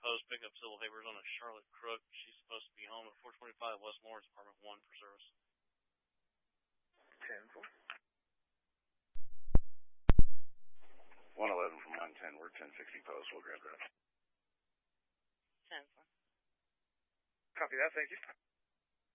Post, pick up civil papers on a Charlotte Crook. She's supposed to be home at 425 West Lawrence, Apartment 1 for service. 10-4. 111 from 110. We're 1060 Post. We'll grab that. 10-4. Copy that, thank you.